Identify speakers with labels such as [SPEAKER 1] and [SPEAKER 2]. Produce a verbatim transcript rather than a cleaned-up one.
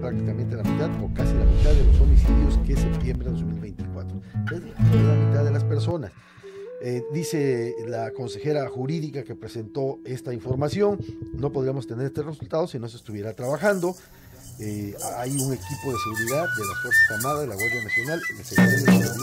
[SPEAKER 1] prácticamente la mitad o casi la mitad de los homicidios que septiembre de dos mil veinticuatro. Es la mitad de las personas. Eh, dice la consejera jurídica que presentó esta información, no podríamos tener este resultado si no se estuviera trabajando. Eh, hay un equipo de seguridad de las Fuerzas Armadas, de la Guardia Nacional, el Secretario de Seguridad